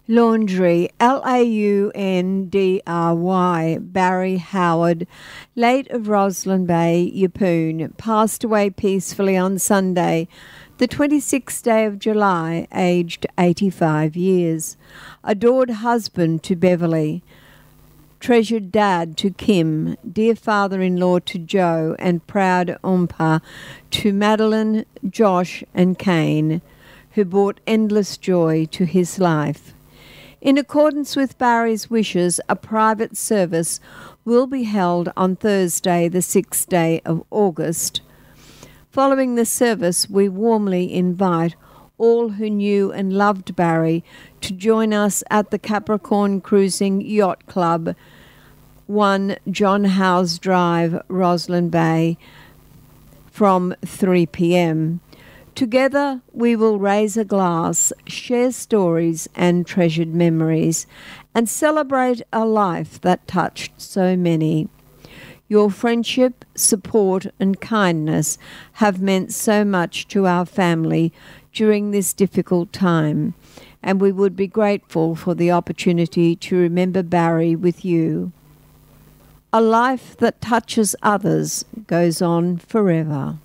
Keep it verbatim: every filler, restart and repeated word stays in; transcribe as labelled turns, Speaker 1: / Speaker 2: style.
Speaker 1: Laundry, L A U N D R Y, Barry Howard, late of Roslyn Bay, Yeppoon, passed away peacefully on Sunday, the twenty-sixth day of July, aged eighty-five years. Adored husband to Beverly, treasured dad to Kim, dear father-in-law to Joe, and proud Umpa to Madeline, Josh, and Kane, who brought endless joy to his life. In accordance with Barry's wishes, a private service will be held on Thursday, the sixth day of August. Following the service, we warmly invite all who knew and loved Barry to join us at the Capricorn Cruising Yacht Club, one John Howes Drive, Roslyn Bay, from three p.m. Together, we will raise a glass, share stories and treasured memories, and celebrate a life that touched so many. Your friendship, support, and kindness have meant so much to our family during this difficult time, and we would be grateful for the opportunity to remember Barry with you. A life that touches others goes on forever.